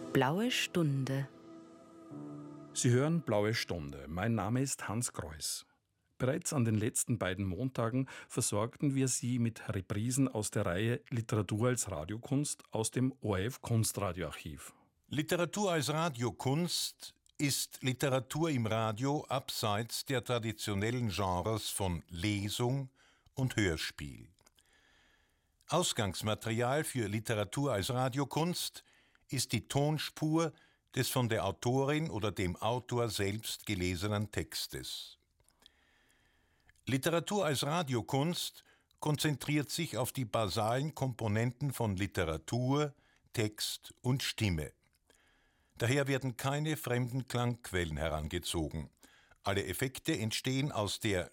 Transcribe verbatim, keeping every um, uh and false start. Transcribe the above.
Blaue Stunde. Sie hören Blaue Stunde. Mein Name ist Hans Greuß. Bereits an den letzten beiden Montagen versorgten wir Sie mit Reprisen aus der Reihe Literatur als Radiokunst aus dem O R F Kunstradioarchiv. Literatur als Radiokunst ist Literatur im Radio abseits der traditionellen Genres von Lesung und Hörspiel. Ausgangsmaterial für Literatur als Radiokunst ist die Tonspur des von der Autorin oder dem Autor selbst gelesenen Textes. Literatur als Radiokunst konzentriert sich auf die basalen Komponenten von Literatur, Text und Stimme. Daher werden keine fremden Klangquellen herangezogen. Alle Effekte entstehen aus der